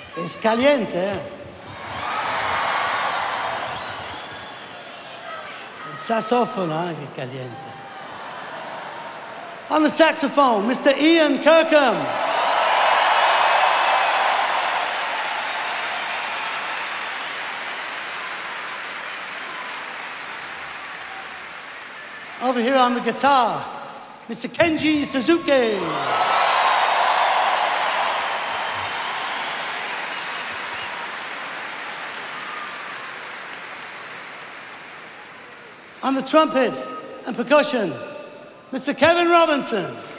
Es caliente. El saxophone, che caliente. On the saxophone, Mr. Ian Kirkham. Over here on the guitar, Mr. Kenji Suzuki. On the trumpet and percussion, Mr. Kevin Robinson.